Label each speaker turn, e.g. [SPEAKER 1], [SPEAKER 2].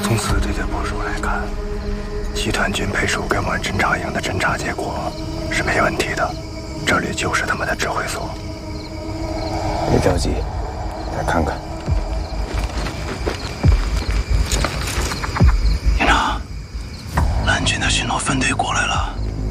[SPEAKER 1] 从四队的部署来看，集团军配属给我们侦察营的侦察结果是没问题的，这里就是他们的指挥所。
[SPEAKER 2] 别着急，再看看。
[SPEAKER 3] 营长，蓝军的巡逻分队过来了。